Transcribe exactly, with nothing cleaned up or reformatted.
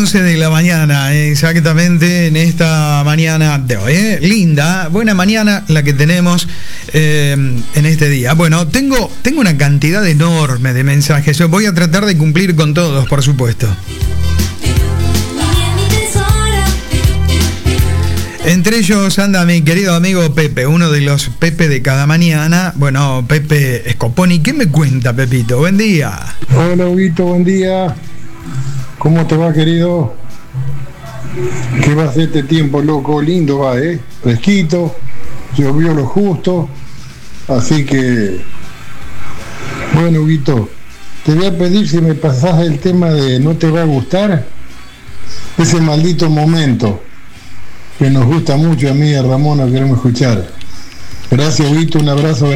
once de la mañana, exactamente en esta mañana de hoy, ¿eh? Linda, buena mañana la que tenemos eh, en este día. Bueno, tengo, tengo una cantidad enorme de mensajes. Yo voy a tratar de cumplir con todos, por supuesto. Entre ellos anda mi querido amigo Pepe, uno de los Pepe de cada mañana. Bueno, Pepe Scoponi, ¿qué me cuenta, Pepito? Buen día. Hola, Huguito, buen día. ¿Cómo te va, querido? ¿Qué va a ser este tiempo, loco? Lindo va, ¿eh? Fresquito, llovió lo justo. Así que, bueno, Huguito, te voy a pedir si me pasás el tema de No te va a gustar. Ese maldito momento que nos gusta mucho a mí y a Ramón, queremos escuchar. Gracias, Huguito, un abrazo.